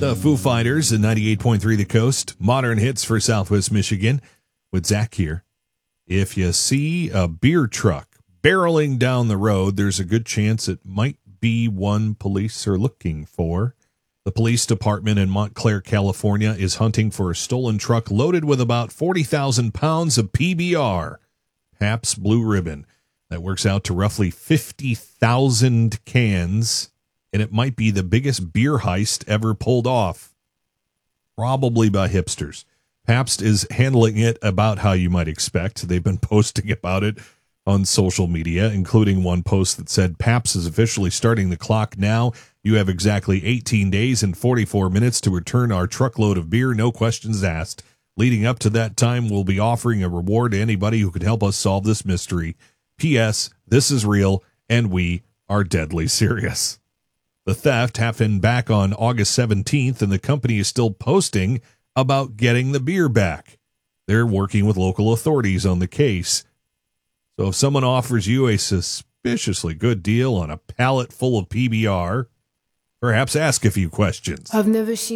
The Foo Fighters at 98.3 The Coast. Modern hits for Southwest Michigan with Zach here. If you see a beer truck barreling down the road, there's a good chance it might be one police are looking for. The police department in Montclair, California is hunting for a stolen truck loaded with about 40,000 pounds of PBR, Pabst Blue Ribbon. That works out to roughly 50,000 cans, and it might be the biggest beer heist ever pulled off, probably by hipsters. Pabst is handling it about how you might expect. They've been posting about it on social media, including one post that said, Pabst is officially starting the clock now. You have exactly 18 days and 44 minutes to return our truckload of beer, no questions asked. Leading up to that time, we'll be offering a reward to anybody who could help us solve this mystery. P.S. This is real, and we are deadly serious. The theft happened back on August 17th, and the company is still posting about getting the beer back. They're working with local authorities on the case. So if someone offers you a suspiciously good deal on a pallet full of PBR, perhaps ask a few questions. I've never seen